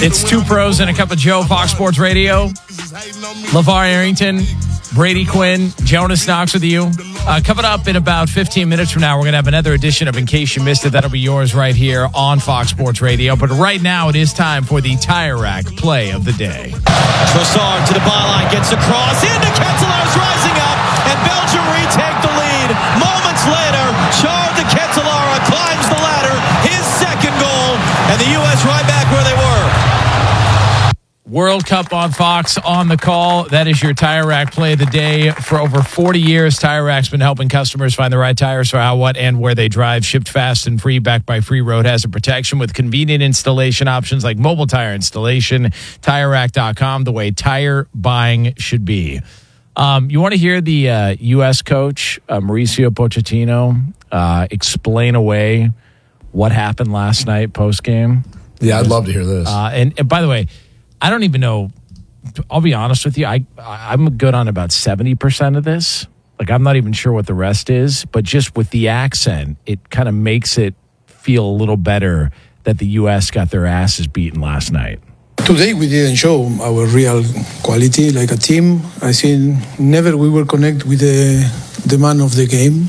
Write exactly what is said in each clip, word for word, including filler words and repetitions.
It's Two Pros and a Cup of Joe, Fox Sports Radio. LeVar Arrington, Brady Quinn, Jonas Knox with you. Uh, coming up in about fifteen minutes from now, we're going to have another edition of In Case You Missed It. That'll be yours right here on Fox Sports Radio. But right now, it is time for the Tire Rack Play of the Day. Trossard to the byline, gets across, into Ketelaer's rising up, and Belgium retake the lead. Moments later, Charles de Ketelaere climbs the ladder, his second goal, and the U S right back where they were. World Cup on Fox on the call. That is your Tire Rack Play of the Day. For over forty years, Tire Rack's been helping customers find the right tires for how, what, and where they drive. Shipped fast and free, backed by free road hazard protection with convenient installation options like mobile tire installation. Tire Rack dot com, the way tire buying should be. Um, you want to hear the uh, U S coach, uh, Mauricio Pochettino, uh, explain away what happened last night post-game? Yeah, I'd love to hear this. Uh, and, and by the way, I don't even know. I'll be honest with you. I, I'm good on about seventy percent of this. Like, I'm not even sure what the rest is. But just with the accent, it kind of makes it feel a little better that the U S got their asses beaten last night. Today we didn't show our real quality like a team. I think never we will connect with the, the man of the game.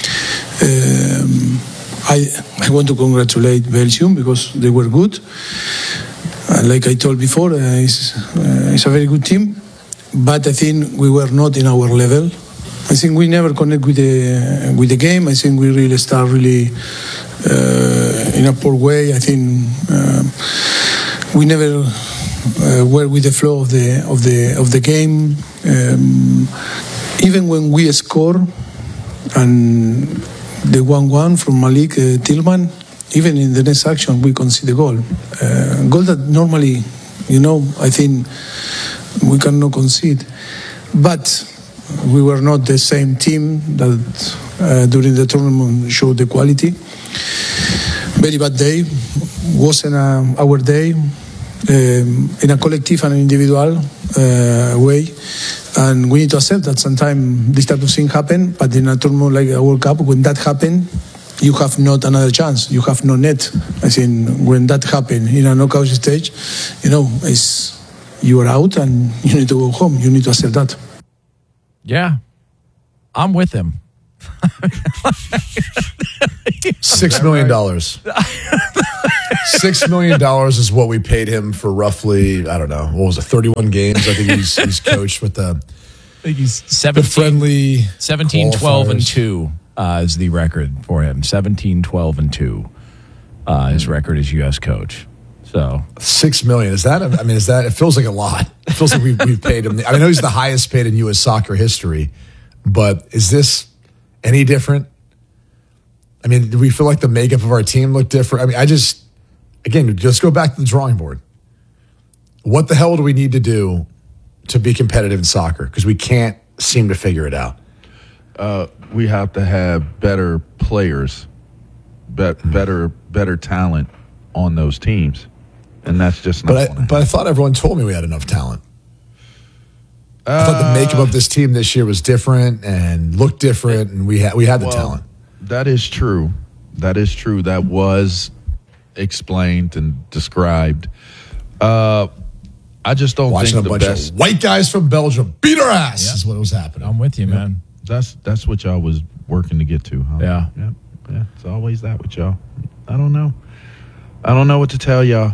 Um, I, I want to congratulate Belgium because they were good. Uh, like I told before, uh, it's, uh, it's a very good team, but I think we were not in our level. I think we never connect with the with the game. I think we really start really uh, in a poor way. I think uh, we never uh, were with the flow of the of the of the game. Um, even when we score and the one one from Malik uh, Tillman. Even in the next action, we concede a goal. Uh, goal that normally, you know, I think we cannot concede. But we were not the same team that uh, during the tournament showed the quality. Very bad day. Wasn't a, our day um, in a collective and individual uh, way. And we need to accept that sometimes this type of thing happen. But in a tournament like a World Cup, when that happens, you have not another chance. You have no net. I think when that happened in a knockout stage, you know, it's, you are out and you need to go home. You need to accept that. Yeah, I'm with him. Six million dollars. Six million dollars is what we paid him for roughly, I don't know, what was it, thirty-one games? I think he's, he's coached with the, I think he's seventeen, the friendly seventeen, twelve, and two. Uh, is the record for him. seventeen, twelve, and two. Uh, his record as U S coach. So six million. Is that, a, I mean, is that, it feels like a lot. It feels like we've, we've paid him. I mean, I know he's the highest paid in U S soccer history, but is this any different? I mean, do we feel like the makeup of our team look different? I mean, I just, again, just go back to the drawing board. What the hell do we need to do to be competitive in soccer? Because we can't seem to figure it out. Uh, we have to have better players, be- better better talent on those teams, and that's just not. But I, but I thought everyone told me we had enough talent. Uh, I thought the makeup of this team this year was different and looked different, and we had we had the well, talent. That is true. That is true. That was explained and described. Uh, I just don't Watching think a the bunch best of white guys from Belgium beat our ass yeah. is what was happening. I'm with you, man. That's that's what y'all was working to get to, huh? Yeah. Yeah. Yeah. It's always that with y'all. I don't know. I don't know what to tell y'all.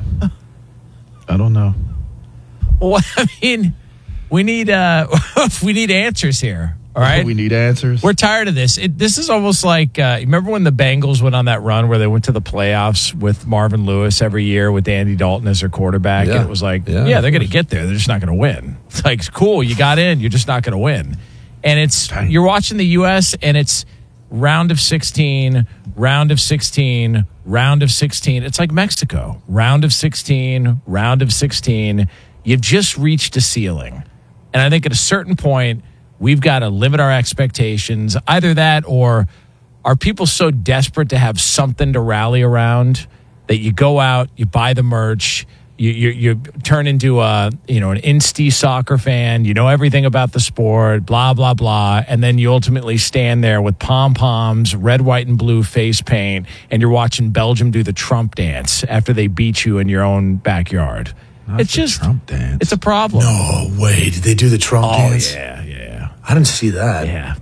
I don't know. Well, I mean, we need uh, we need answers here. All right, we need answers. We're tired of this. It, this is almost like uh, remember when the Bengals went on that run where they went to the playoffs with Marvin Lewis every year with Andy Dalton as their quarterback, yeah. and it was like, yeah, yeah they're going to get there. They're just not going to win. It's like, cool, you got in, you're just not going to win. And it's Dang. You're watching the U S and it's round of sixteen, round of sixteen, round of sixteen. It's like Mexico. Round of sixteen, round of sixteen. You've just reached a ceiling. And I think at a certain point, we've got to limit our expectations. Either that or are people so desperate to have something to rally around that you go out, you buy the merch, You, you you turn into a you know an insty soccer fan. You know everything about the sport, blah blah blah, and then you ultimately stand there with pom poms, red, white, and blue face paint, and you're watching Belgium do the Trump dance after they beat you in your own backyard. Not it's the just Trump dance. It's a problem. No way. Did they do the Trump oh dance? yeah, yeah, I didn't see that. yeah.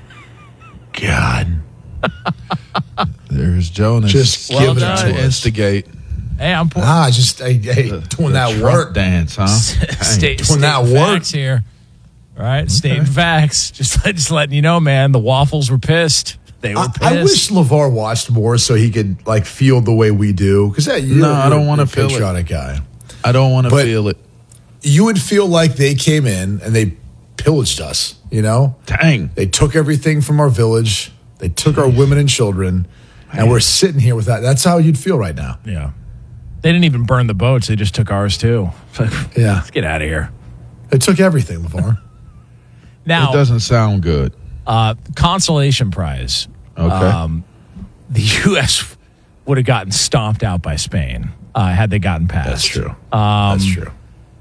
God. There's Jonas. Just Well give it done. to us. instigate Hey, I'm po- Ah, just hey, hey, doing the that Trump work. dance, huh? State, doing that state work. facts here. All right, state facts. Just, just letting you know, man. The Waffles were pissed. They were I, pissed. I wish LeVar watched more so he could like feel the way we do. Because yeah, you No, I don't wanna feel it. patriotic guy. I don't want to But- feel it. You would feel like they came in and they pillaged us. You know, Dang. they took everything from our village. They took our women and children, and we're sitting here with that. That's how you'd feel right now. Yeah. They didn't even burn the boats. They just took ours too. Yeah, Let's get out of here. they took everything, LeVar. Now, It doesn't sound good. uh, consolation prize. Okay. Um, the U S would have gotten stomped out by Spain uh, had they gotten past. That's true. Um, That's true.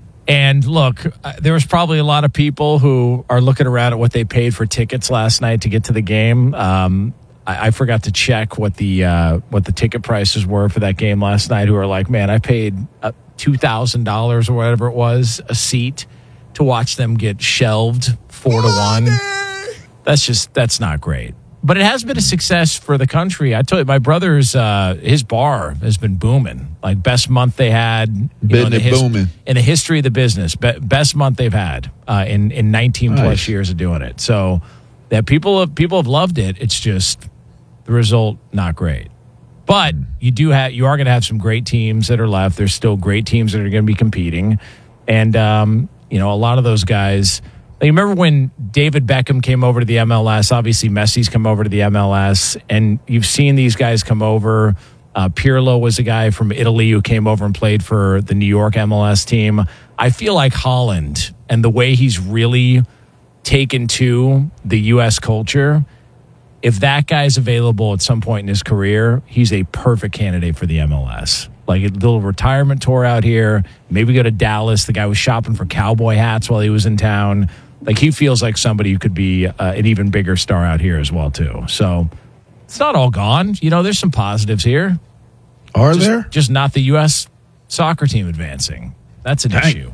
And look, uh, there was probably a lot of people who are looking around at what they paid for tickets last night to get to the game. Um, I, I forgot to check what the uh, what the ticket prices were for that game last night. Who are like, man, I paid uh, two thousand dollars or whatever it was a seat to watch them get shelved four to one. That's just that's not great. But it has been a success for the country. I told you, my brother's uh, his bar has been booming. Like best month they had, you know, in, the Been booming. in the history of the business. Be- best month they've had uh, in in nineteen plus Nice. years of doing it. So that people have, people have loved it. It's just the result not great. But you do have you are going to have some great teams that are left. There's still great teams that are going to be competing, and um, you know a lot of those guys. Like, remember when David Beckham came over to the M L S? Obviously, Messi's come over to the M L S, and you've seen these guys come over. Uh, Pirlo was a guy from Italy who came over and played for the New York M L S team. I feel like Holland and the way he's really taken to the U S culture, if that guy's available at some point in his career, he's a perfect candidate for the M L S. Like a little retirement tour out here, maybe go to Dallas. The guy was shopping for cowboy hats while he was in town. Like he feels like somebody who could be uh, an even bigger star out here as well too. So it's not all gone. You know, there's some positives here. Are Just, there? just not the U S soccer team advancing. That's an Dang. issue.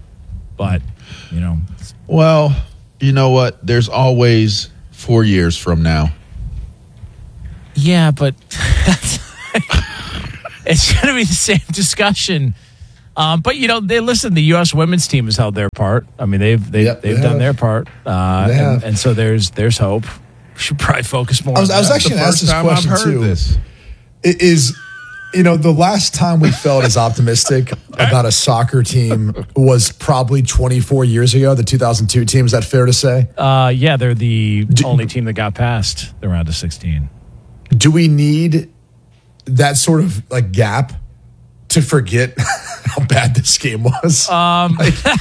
But you know, Well, you know what? There's always four years from now. yeah, but it's going to be the same discussion. Um, but you know, they listen. The U S women's team has held their part. I mean, they've they, Yep, they've they done have. their part, uh, They and, have. and so there's there's hope. We should probably focus more. I was, on I was that. actually The going to ask first this time I've question heard too. this. It is, you know, the last time we felt as optimistic about a soccer team was probably twenty-four years ago, the two thousand two team. Is that fair to say? Uh, yeah, they're the only team that got past the round of sixteen. Do we need that sort of like gap to forget how bad this game was? Um,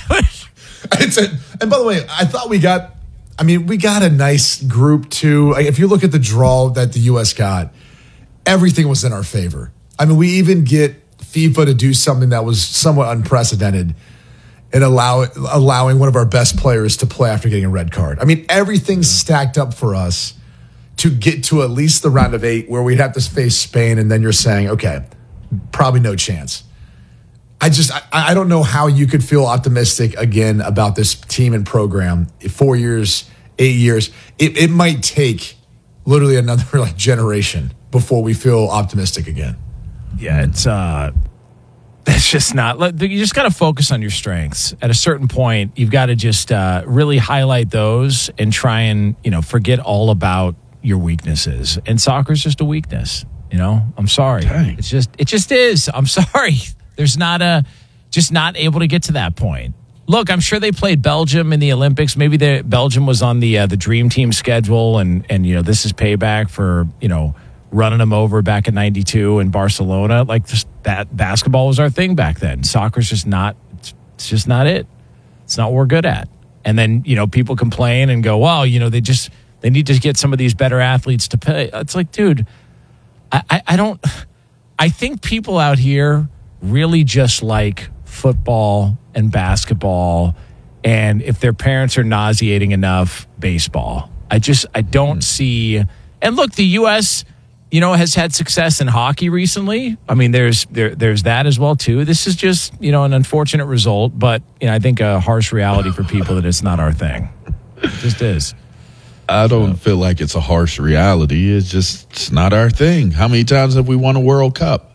It's a, and by the way, I thought we got, I mean, we got a nice group too. Like, if you look at the draw that the U S got, everything was in our favor. I mean, we even get FIFA to do something that was somewhat unprecedented and allow allowing one of our best players to play after getting a red card. I mean, everything's stacked up for us to get to at least the round of eight where we'd have to face Spain, and then you're saying, okay, probably no chance. I just, I, I don't know how you could feel optimistic again about this team and program. Four years, eight years, it, it might take literally another like generation before we feel optimistic again. yeah, it's uh, it's just not. You just got to focus on your strengths. At a certain point, you've got to just uh, really highlight those and try and you know forget all about your weaknesses. And soccer's just a weakness. You know, I'm sorry. Dang. It's just it just is. I'm sorry. There's not a just not able to get to that point. Look, I'm sure they played Belgium in the Olympics. Maybe the Belgium was on the uh, the dream team schedule, and and you know this is payback for you know running them over back in ninety-two in Barcelona. Like just that basketball was our thing back then. Soccer's just not. It's, it's just not it. It's not what we're good at. And then you know people complain and go, well, you know they just they need to get some of these better athletes to play. It's like, dude, I I, I don't. I think people out here really just like football and basketball, and if their parents are nauseating enough, baseball. I just, I don't see, and look, the U S, you know, has had success in hockey recently. I mean, there's there there's that as well too. This is just, you know, an unfortunate result, but you know, I think a harsh reality for people that it's not our thing. It just is. I don't feel like it's a harsh reality. It's just it's not our thing. How many times have we won a World Cup?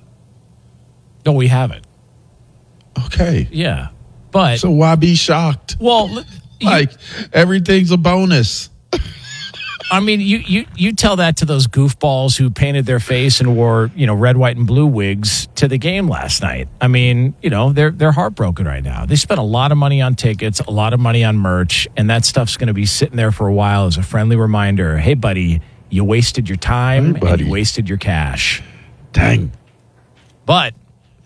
No, we haven't. Okay. Yeah. But so why be shocked? Well, you, like everything's a bonus. I mean, you, you you tell that to those goofballs who painted their face and wore, you know, red, white, and blue wigs to the game last night. I mean, you know, they're they're heartbroken right now. They spent a lot of money on tickets, a lot of money on merch, and that stuff's going to be sitting there for a while as a friendly reminder. Hey, buddy, you wasted your time hey, and you wasted your cash. Dang. But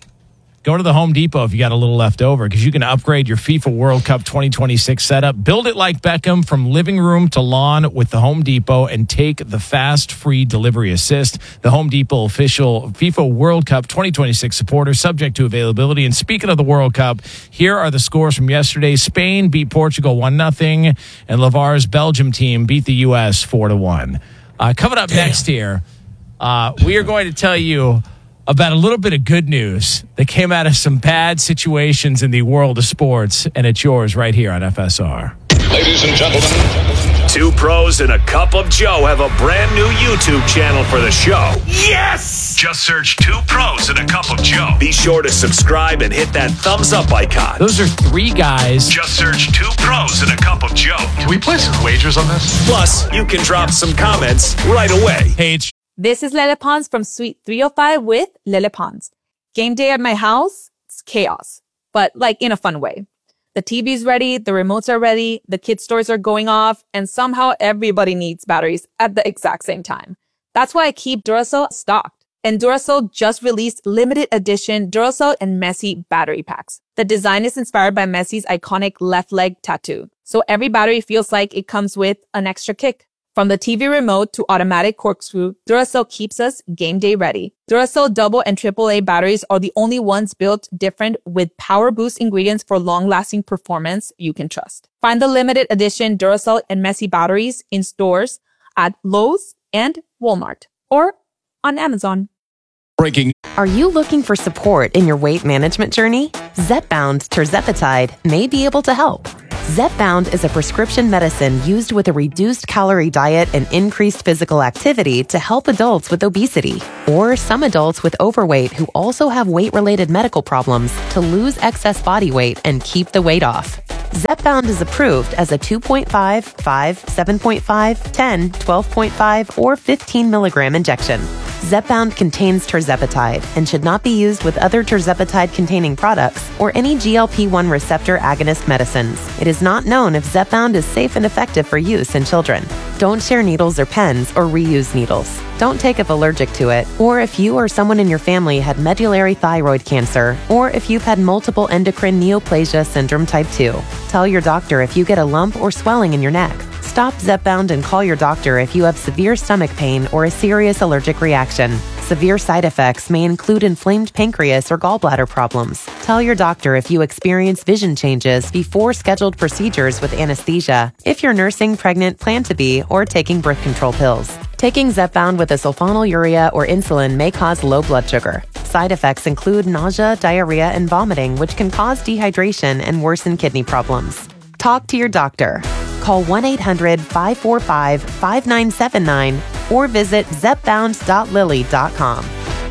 go to the Home Depot if you got a little left over, because you can upgrade your FIFA World Cup twenty twenty-six setup. Build it like Beckham from living room to lawn with the Home Depot and take the fast, free delivery assist. The Home Depot official FIFA World Cup twenty twenty-six supporter, subject to availability. And speaking of the World Cup, here are the scores from yesterday. Spain beat Portugal one nothing, and LeVar's Belgium team beat the U S four to one. Uh, coming up Damn. next here, uh, we are going to tell you about a little bit of good news that came out of some bad situations in the world of sports, and it's yours right here on F S R. Ladies and gentlemen, Two Pros and a Cup of Joe have a brand new YouTube channel for the show. Yes! Just search Two Pros and a Cup of Joe. Be sure to subscribe and hit that thumbs up icon. Those are three guys. Just search Two Pros and a Cup of Joe. Can we play some wagers on this? Plus, you can drop some comments right away. Hey, it's This is Lele Pons from Suite three oh five with Lele Pons. Game day at my house, it's chaos, but like in a fun way. The T V's ready, the remotes are ready, the kids' toys are going off, and somehow everybody needs batteries at the exact same time. That's why I keep Duracell stocked. And Duracell just released limited edition Duracell and Messi battery packs. The design is inspired by Messi's iconic left leg tattoo, so every battery feels like it comes with an extra kick. From the T V remote to automatic corkscrew, Duracell keeps us game day ready. Duracell double and triple A batteries are the only ones built different with power boost ingredients for long-lasting performance you can trust. Find the limited edition Duracell and Messi batteries in stores at Lowe's and Walmart or on Amazon. breaking. Are you looking for support in your weight management journey? Zepbound tirzepatide may be able to help. Zepbound is a prescription medicine used with a reduced calorie diet and increased physical activity to help adults with obesity or some adults with overweight who also have weight-related medical problems to lose excess body weight and keep the weight off. Zepbound is approved as a two point five, five, seven point five, ten, twelve point five, or fifteen milligram injection. Zepbound contains tirzepatide and should not be used with other tirzepatide-containing products or any G L P one receptor agonist medicines. It is not known if Zepbound is safe and effective for use in children. Don't share needles or pens or reuse needles. Don't take if allergic to it, or if you or someone in your family had medullary thyroid cancer, or if you've had multiple endocrine neoplasia syndrome type two. Tell your doctor if you get a lump or swelling in your neck. Stop Zepbound and call your doctor if you have severe stomach pain or a serious allergic reaction. Severe side effects may include inflamed pancreas or gallbladder problems. Tell your doctor if you experience vision changes before scheduled procedures with anesthesia, if you're nursing, pregnant, plan to be, or taking birth control pills. Taking Zepbound with a sulfonylurea or insulin may cause low blood sugar. Side effects include nausea, diarrhea, and vomiting, which can cause dehydration and worsen kidney problems. Talk to your doctor. Call one eight hundred, five four five, five nine seven nine or visit zepbound dot lilly dot com.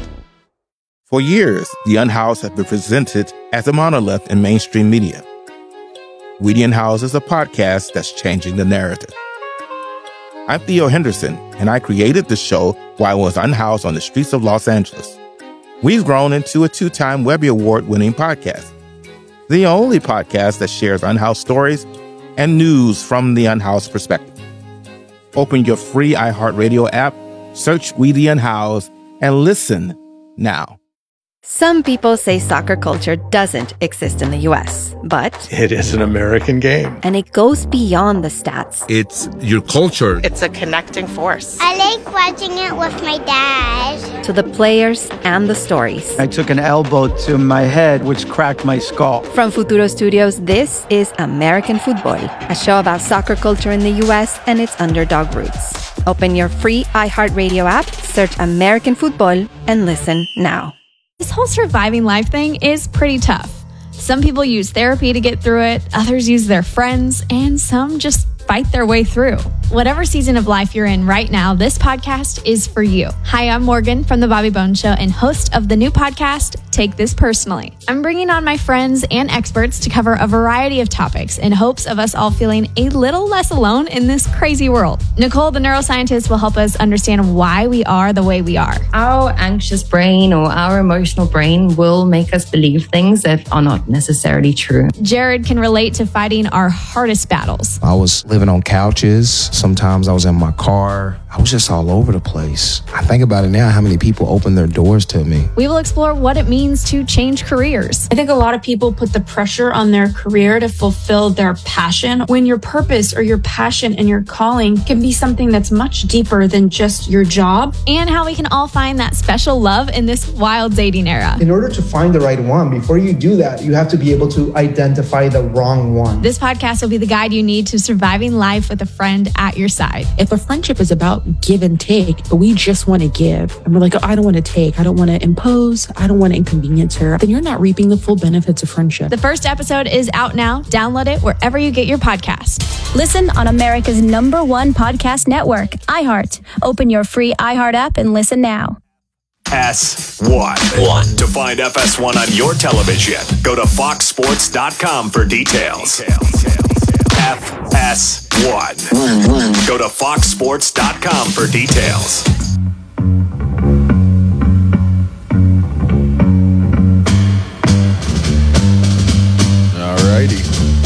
For years, The Unhoused has been presented as a monolith in mainstream media. We The Unhoused is a podcast that's changing the narrative. I'm Theo Henderson, and I created the show while I was unhoused on the streets of Los Angeles. We've grown into a two-time Webby Award-winning podcast, the only podcast that shares unhoused stories and news from the unhoused perspective. Open your free iHeartRadio app, search We The Unhoused, and listen now. Some people say soccer culture doesn't exist in the U S, but it is an American game. And it goes beyond the stats. It's your culture. It's a connecting force. I like watching it with my dad. To the players and the stories. I took an elbow to my head, which cracked my skull. From Futuro Studios, this is American Football, a show about soccer culture in the U S and its underdog roots. Open your free iHeartRadio app, search American Football, and listen now. This whole surviving life thing is pretty tough. Some people use therapy to get through it, others use their friends, and some just fight their way through. Whatever season of life you're in right now, this podcast is for you. Hi, I'm Morgan from The Bobby Bones Show and host of the new podcast, Take This Personally. I'm bringing on my friends and experts to cover a variety of topics in hopes of us all feeling a little less alone in this crazy world. Nicole, the neuroscientist, will help us understand why we are the way we are. Our anxious brain or our emotional brain will make us believe things that are not necessarily true. Jared can relate to fighting our hardest battles. I was living on couches. Sometimes I was in my car. I was just all over the place. I think about it now, how many people opened their doors to me. We will explore what it means to change careers. I think a lot of people put the pressure on their career to fulfill their passion, when your purpose or your passion and your calling can be something that's much deeper than just your job. And how we can all find that special love in this wild dating era. In order to find the right one, before you do that, you have to be able to identify the wrong one. This podcast will be the guide you need to surviving life with a friend at your side. If a friendship is about give and take, but we just want to give, and we're like, oh, I don't want to take, I don't want to impose, I don't want to inconvenience her, then you're not reaping the full benefits of friendship. The first episode is out now. Download it wherever you get your podcast. Listen on America's number one podcast network, iHeart. Open your free iHeart app and listen now. S one. One. To find F S one on your television, go to fox sports dot com for details. F S one. Go to fox sports dot com for details. All righty.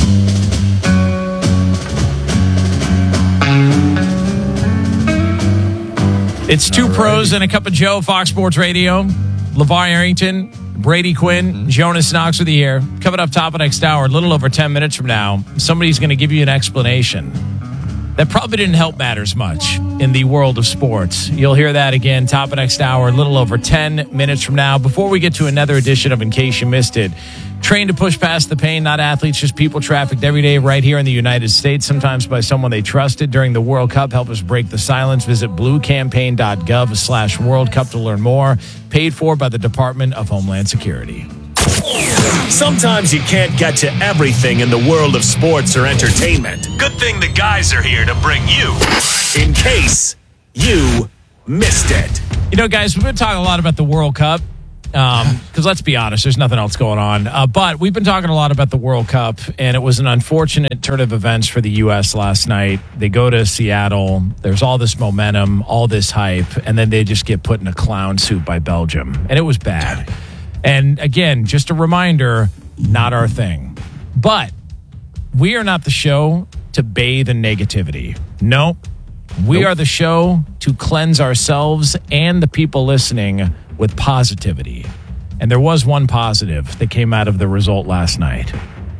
It's two Alrighty. pros and a cup of Joe, Fox Sports Radio. LeVar Arrington, Brady Quinn, mm-hmm. Jonas Knox with you here. Coming up top of next hour, a little over ten minutes from now, somebody's going to give you an explanation that probably didn't help matters much in the world of sports. You'll hear that again, top of next hour, a little over ten minutes from now. Before we get to another edition of In Case You Missed It, trained to push past the pain, not athletes, just people trafficked every day right here in the United States, sometimes by someone they trusted during the World Cup. Help us break the silence. Visit bluecampaign.gov slash World Cup to learn more. Paid for by the Department of Homeland Security. Sometimes you can't get to everything in the world of sports or entertainment. Good thing the guys are here to bring you In Case You Missed It. You know, guys, we've been talking a lot about the World Cup. Um, because let's be honest, there's nothing else going on. Uh, but we've been talking a lot about the World Cup, and it was an unfortunate turn of events for the U S last night. They go to Seattle. There's all this momentum, all this hype, and then they just get put in a clown suit by Belgium. And it was bad. And again, just a reminder, not our thing. But we are not the show to bathe in negativity. No, we nope. are the show to cleanse ourselves and the people listening with positivity. And there was one positive that came out of the result last night.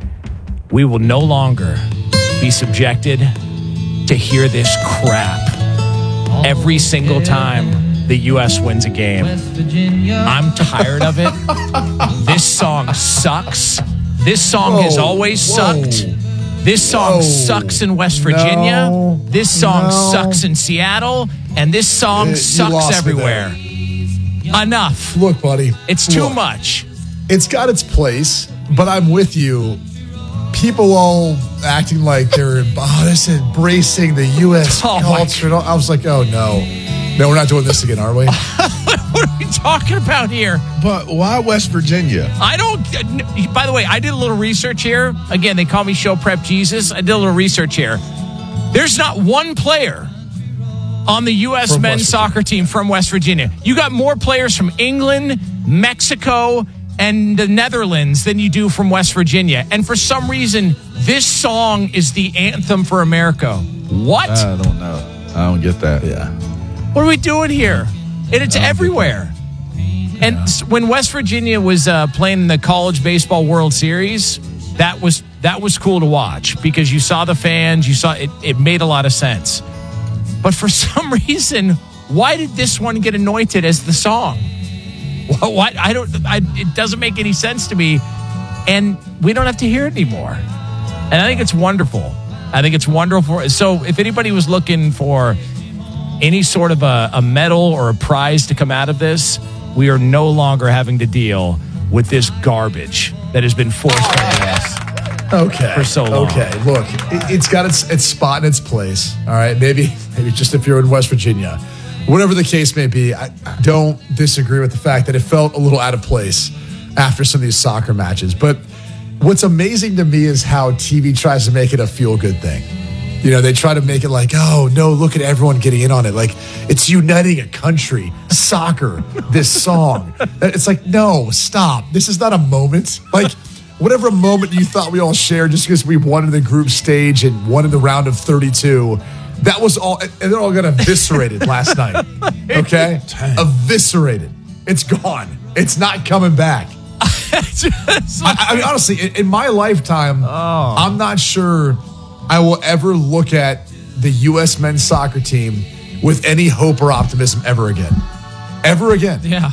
We will no longer be subjected to hear this crap every single time the U S wins a game. I'm tired of it. This song sucks. This song whoa, has always whoa. sucked. This song whoa. sucks in West Virginia. No, this song no. sucks in Seattle. And this song it, sucks everywhere. Enough. Look, buddy. It's too look, much. It's got its place, but I'm with you. People all acting like they're oh, this is embracing the U S oh culture. I was like, oh, no. No, we're not doing this again, are we? What are we talking about here? But why West Virginia? I don't... By the way, I did a little research here. Again, they call me Show Prep Jesus. I did a little research here. There's not one player on the U S from men's soccer team from West Virginia. You got more players from England, Mexico, and the Netherlands than you do from West Virginia. And for some reason, this song is the anthem for America. What? I don't know. I don't get that. Yeah. What are we doing here? And it's everywhere. And s- when West Virginia was uh, playing the College Baseball World Series, that was that was cool to watch because you saw the fans, you saw it. It made a lot of sense. But for some reason, why did this one get anointed as the song? Why? I don't. I, it doesn't make any sense to me, and we don't have to hear it anymore. And I think it's wonderful. I think it's wonderful. So if anybody was looking for any sort of a, a medal or a prize to come out of this, we are no longer having to deal with this garbage that has been forced on us Okay. for so long. Okay. Look, it, it's got its its spot in its place. All right. Maybe maybe just if you're in West Virginia, whatever the case may be, I don't disagree with the fact that it felt a little out of place after some of these soccer matches. But what's amazing to me is how T V tries to make it a feel good thing. You know, they try to make it like, oh, no, look at everyone getting in on it. Like, it's uniting a country, soccer, this song. It's like, no, stop. This is not a moment. Like, whatever moment you thought we all shared just because we won in the group stage and won in the round of thirty-two, that was all, and they're all got eviscerated last night. Okay? Eviscerated. It's gone. It's not coming back. I, I mean, honestly, in, in my lifetime, Oh. I'm not sure I will ever look at the U S men's soccer team with any hope or optimism ever again. Ever again. Yeah.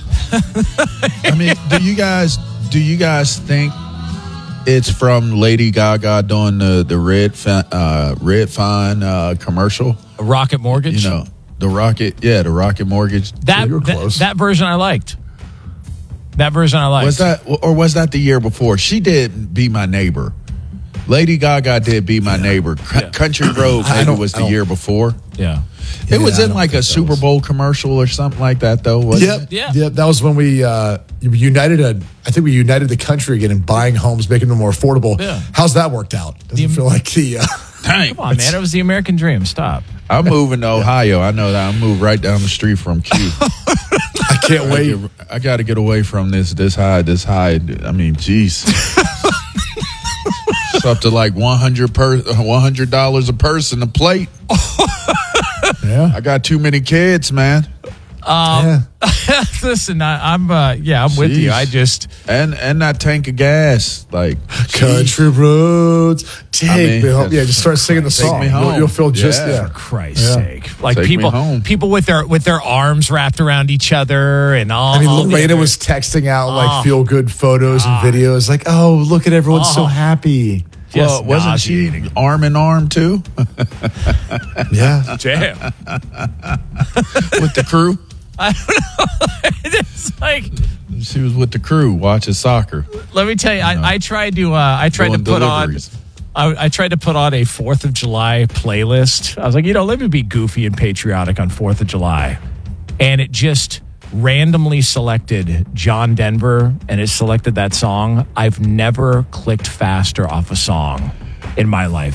I mean, do you guys do you guys think it's from Lady Gaga doing the the red fi- uh, red fine uh, commercial? Rocket Mortgage? You know, the Rocket, yeah, the Rocket Mortgage. That, that, that version I liked. That version I liked. Was that, or was that the year before? She did Be My Neighbor. Lady Gaga did Be My Neighbor. C- Yeah. Country Road I maybe don't- was I the don't- year before. Yeah. It Yeah, was I in don't like think a that Super was- Bowl commercial or something like that, though, wasn't Yep. it? Yeah. Yep. That was when we uh, united a. I think we united the country again in buying homes, making them more affordable. Yeah. How's that worked out? Doesn't The- feel like the. Uh, Dang. Come on, man. It was the American dream. Stop. I'm moving to Ohio. I know that. I'm moving right down the street from Q. I can't I, wait. get, I got to get away from this, this high, this high. I mean, jeez. It's up to like one hundred per one hundred dollars a person a plate. Yeah. I got too many kids, man. Um, yeah. Listen, I, I'm, uh, yeah, I'm with you. Jeez. I just, and and that tank of gas, like Country roads, take I mean, me home. Yeah, just start singing the take song. me home. You'll, you'll feel just Yeah. yeah. for Christ's Yeah. sake, like Take me people, home. people with their with their arms wrapped around each other and all. I mean, all Lorena the- was texting out Oh. like feel good photos and videos, like, "Oh, look at everyone so Oh. happy." just well, wasn't she nauseating. arm in arm too Yeah, Damn. with the crew? I don't know. It's like, She was with the crew watching soccer. let me tell you, I, I tried to, uh, I tried to Doing put deliveries. on, I, I tried to put on a Fourth of July playlist. I was like, you know, let me be goofy and patriotic on Fourth of July, and it just randomly selected John Denver, and it selected that song. I've never clicked faster off a song in my life.